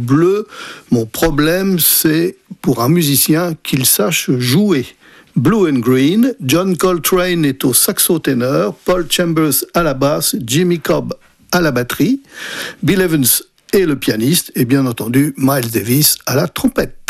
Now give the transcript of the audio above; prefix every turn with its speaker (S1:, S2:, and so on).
S1: bleu. Mon problème, c'est pour un musicien qu'il sache jouer. Blue and Green, John Coltrane est au saxo-ténor, Paul Chambers à la basse, Jimmy Cobb à la batterie, Bill Evans est le pianiste et bien entendu Miles Davis à la trompette.